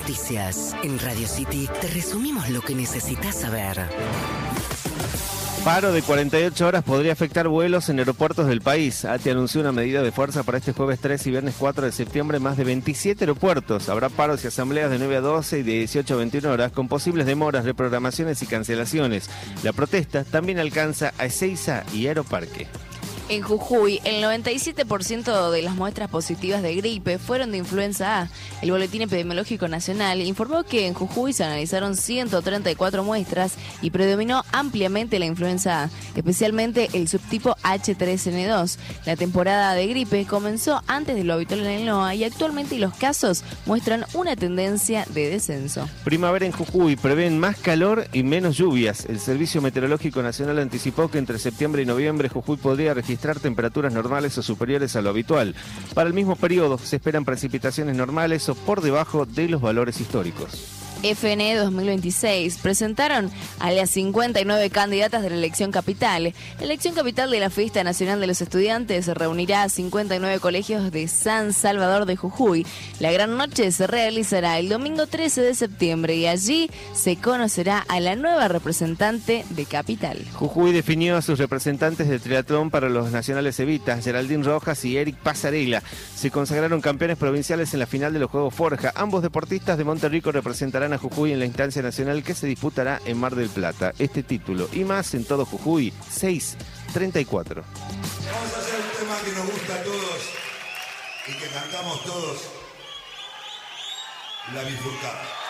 Noticias. En Radio City te resumimos lo que necesitas saber. Paro de 48 horas podría afectar vuelos en aeropuertos del país. ATI anunció una medida de fuerza para este jueves 3 y viernes 4 de septiembre en más de 27 aeropuertos. Habrá paros y asambleas de 9 a 12 y de 18 a 21 horas con posibles demoras, reprogramaciones y cancelaciones. La protesta también alcanza a Ezeiza y Aeroparque. En Jujuy, el 97% de las muestras positivas de gripe fueron de influenza A. El Boletín Epidemiológico Nacional informó que en Jujuy se analizaron 134 muestras y predominó ampliamente la influenza A, especialmente el subtipo H3N2. La temporada de gripe comenzó antes de lo habitual en el NOA y actualmente los casos muestran una tendencia de descenso. Primavera en Jujuy, prevén más calor y menos lluvias. El Servicio Meteorológico Nacional anticipó que entre septiembre y noviembre Jujuy podría registrar temperaturas normales o superiores a lo habitual. Para el mismo periodo se esperan precipitaciones normales o por debajo de los valores históricos. FNE 2026 presentaron a las 59 candidatas de la elección capital. La elección capital de la Fiesta Nacional de los Estudiantes reunirá a 59 colegios de San Salvador de Jujuy. La gran noche se realizará el domingo 13 de septiembre y allí se conocerá a la nueva representante de capital. Jujuy definió a sus representantes de triatlón para los nacionales Evita, Geraldine Rojas y Eric Pasarela. Se consagraron campeones provinciales en la final de los Juegos Forja. Ambos deportistas de Monterrico representarán a Jujuy en la instancia nacional que se disputará en Mar del Plata. Este título y más en todo Jujuy, 6:34. Vamos a hacer un tema que nos gusta a todos y que cantamos todos, La Bifurcada.